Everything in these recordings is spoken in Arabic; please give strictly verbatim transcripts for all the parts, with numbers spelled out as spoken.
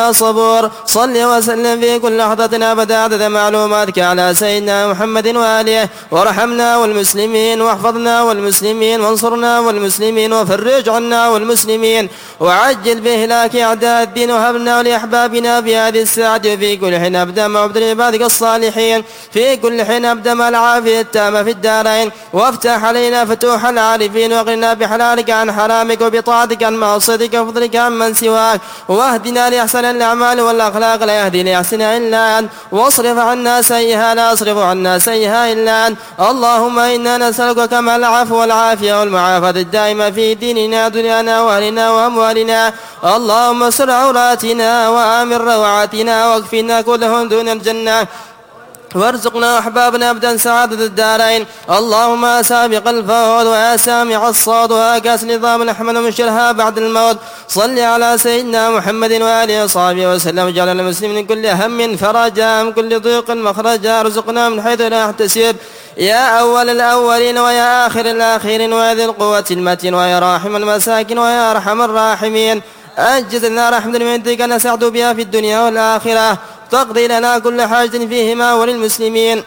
يا صبور. صل وسلم في كل لحظة أبدا عدد معلوماتك على سيدنا محمد وآله، وارحمنا والمسلمين، واحفظنا والمسلمين، وانصرنا والمسلمين، وفرج عنا والمسلمين، وعجل بإهلاك أعداء الدين، وهبنا ولأحبابنا في هذه الساعة وفي كل حين أبدا مع عبد عبادك الصالحين، في كل حين أبدا مع العافية التامة في الدارين، وافتح علينا فتوح العارفين، واغننا بحلالك عن حرامك، وبطاعتك عن معصيتك، وفضلك عن من سواك، واهدنا لأحسن الأعمال والأخلاق، لا يهدي لأحسن إلا أنت، واصرف عنا سيئها لا يصرف عنا سيئها إلا أنت. اللهم إنا نسألك كمال العفو والعافية والمعافاة الدائمة في ديننا دنيانا وأهلنا وأموالنا. اللهم استر عوراتنا وآمن روعاتنا، واكفنا كلهم دون الجنة، وارزقنا أحبابنا أبدا سعادة الدارين. اللهم سابق الفوز ويا سامع الصوت ويا كاس نظام الأحمد ومنشرها بعد الموت. صل على سيدنا محمد وآله وصحبه وسلم. جعل المسلم من كل هم فرجا، من كل ضيق مخرجا، ارزقنا من حيث لا يحتسب، يا أول الأولين ويا آخر الآخرين، ويا ذي القوة المتين، ويا راحم المساكين، ويا أرحم الراحمين. أنجز لنا رحمة من عندك نسعد بها في الدنيا والآخرة، تقضي لنا كل حاجة فيهما وللمسلمين،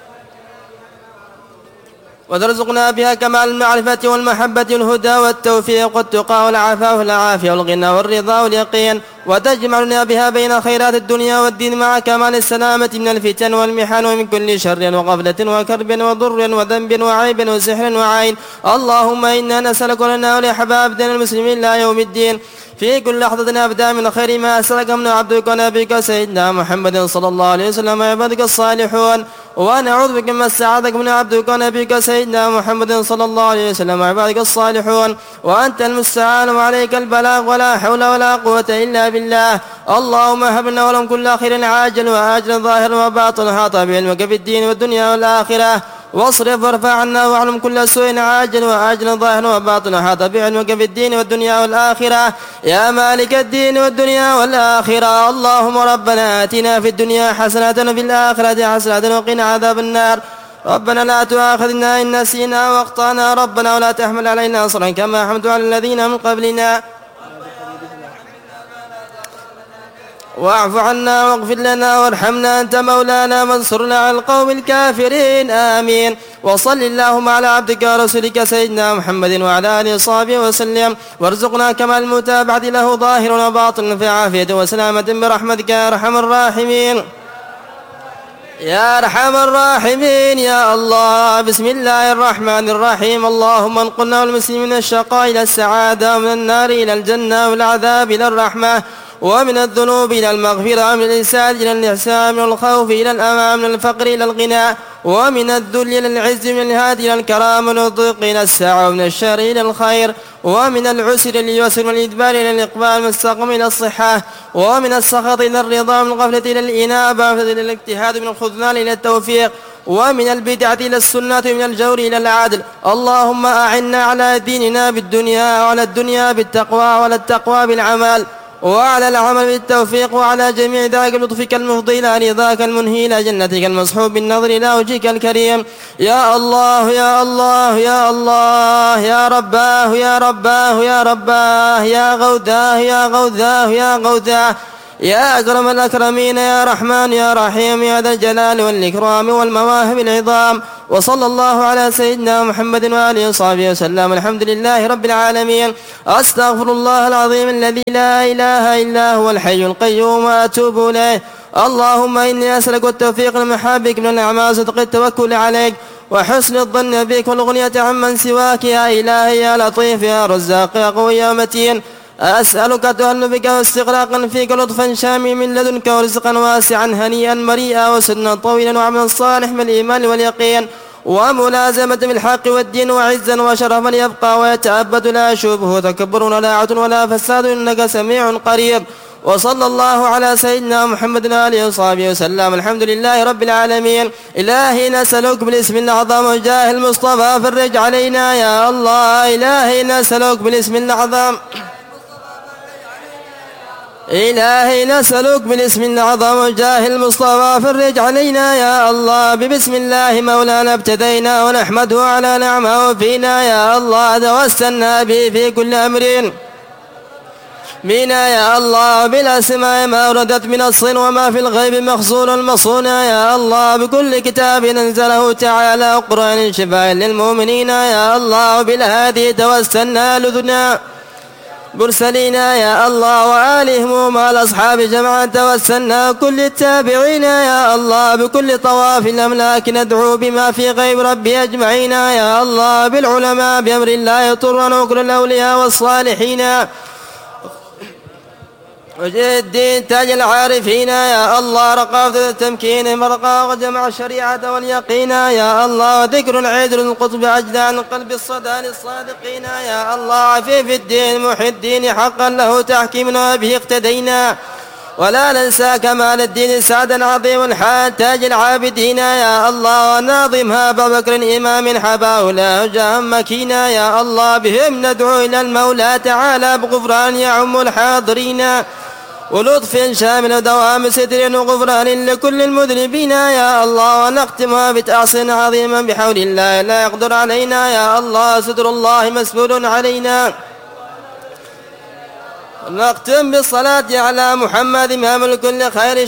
وترزقنا بها كمال المعرفة والمحبة والهدى والتوفيق والتقى والعفاف والعافية والغنى والرضا واليقين، وتجمعنا بها بين خيرات الدنيا والدين مع كمال السلامة من الفتن والمحن ومن كل شر وغفلة وكرب وضر وذنب وعيب وسحر وعين. اللهم إنا نسألك لنا ولأحبابنا المسلمين لا يوم الدين في كل لحظة أبدا من خير ما أسألك من عبدك ونبيك سيدنا محمد صلى الله عليه وسلم وعبادك الصالحون، ونعوذ بك من استعاذك من عبدك ونبيك سيدنا محمد صلى الله عليه وسلم وعبادك الصالحون، وأنت المستعان وعليك البلاغ، ولا حول ولا قوة إلا بالله. اللهم هب لنا ولهم كل خير عاجل وآجل ظاهر وباطن، حاط بعلمك في الدين والدنيا والآخرة، واصرف وارفع عنا واعلم كل سوء عاجل وآجل ظاهر وباطن، حاط بعلمك في الدين والدنيا والآخرة، يا مالك الدين والدنيا والآخرة. اللهم ربنا آتنا في الدنيا حسنة وفي الآخرة حسنة وقنا عذاب النار. ربنا لا تؤاخذنا إن نسينا واخطأنا، ربنا ولا تحمل علينا إصرا كما حملت على الذين من قبلنا، واعف عنا واغفر لنا وارحمنا، أنت مولانا وانصرنا على القوم الكافرين. آمين. وصل اللهم على عبدك ورسولك سيدنا محمد وعلى آله وصحبه وسلم، وارزقنا كمال المتابعة له ظاهر وباطن في عافية وسلامة برحمتك يا أرحم الراحمين. يا أرحم الراحمين يا الله. بسم الله الرحمن الرحيم. اللهم انقلنا والمسلمين من الشقاء إلى السعادة، ومن النار إلى الجنة، والعذاب إلى الرحمة، ومن الذنوب إلى المغفرة، ومن الإنسان إلى الإحسان، من الخوف إلى الأمان، من الفقر إلى الغنى، ومن الذل إلى العز، من الهاد إلى الكرام، من الضيق إلى السعة، ومن الشر إلى الخير، ومن العسر إلى اليسر، من الإدبار إلى الإقبال، من السقم إلى الصحة، ومن السخط إلى الرضا، من الغفلة إلى الإنابة، ومن إلى الاجتهاد، من الخذلان إلى التوفيق، ومن البدعة إلى السنة، من الجور إلى العدل. اللهم أعنا على ديننا بالدنيا، وعلى الدنيا بالتقوى، وعلى التقوى بالعمل، وعلى العمل بالتوفيق، وعلى جميع ذلك بلطفك المفضي إلى رضاك المنهي إلى جنتك المصحوب بالنظر إلى وجهك الكريم. يا الله يا الله يا الله يا رباه يا رباه يا رباه يا غوثاه يا غوثاه يا غوثاه يا أكرم الأكرمين يا رحمن يا رحيم يا ذا الجلال والإكرام والمواهب العظام. وصلى الله على سيدنا محمد وآله وصحبه وسلم. الحمد لله رب العالمين. أستغفر الله العظيم الذي لا إله إلا هو الحي القيوم وأتوب إليه. اللهم إني أسألك التوفيق لمحابك من الأعمال، صدق التوكل عليك، وحسن الظن بك، والغنية عمن سواك، يا إلهي يا لطيف يا رزاق يا قوي يا متين. أسألك تهل بك واستغراقا فيك، لطفا شامي من لدنك، ورزقا واسعا هنيئا مريئا، وسنا طويلا، وعملا صالح من الإيمان واليقين، وملازمة بالحق والدين، وعزا وشرفا يبقى ويتأبد، لا يشوبه تكبر ولا عتل ولا فساد، إنك سميع قريب. وصلى الله على سيدنا محمد وآله وصحبه وسلم. الحمد لله رب العالمين. إلهي نسألك بالاسم الأعظم وجاه المصطفى فرج علينا يا الله. إلهي نسألك بالاسم الأعظم إلهي نسألك بالاسم الأعظم وجاه المصطفى فرج علينا يا الله. ببسم الله مولانا ابتدينا، ونحمده على نعمه فينا يا الله، توسلنا به في كل أمر، منا يا الله بالأسماء ما وردت من الصين وما في الغيب مخزون المصونة يا الله بكل كتاب أنزله تعالى قرآن شفاء للمؤمنين يا الله بالهادي توسلنا لذنا مرسلين يا الله وآلهم ومع الأصحاب جمعا توسلنا كل التابعين يا الله بكل طواف الأملاك ندعو بما في غيب ربي أجمعين يا الله بالعلماء بأمر الله طرا وكل الأولياء والصالحين وجه الدين تاج العارفين يا الله رقافة التمكين مرقى وجمع الشريعة واليقين يا الله ذكر العيدر القطب عجلان قلب الصدى للصادقين يا الله عفيف الدين محي الدين حقا له تحكيمنا به اقتدينا ولا ننسى كمال الدين سعدا عظيم الحال تاج العابدين يا الله وناظمها أبا بكر إمام حباه لا جاء مكينا يا الله بهم ندعو إلى المولى تعالى بغفران يعم الحاضرين ولطف شامل ودوام ستر وغفران لكل المذنبين يا الله ونختمها بتأصيل عظيما بحول الله لا يقدر علينا يا الله ستر الله مسبول علينا نختم بالصلاة على محمد إمام الكل خير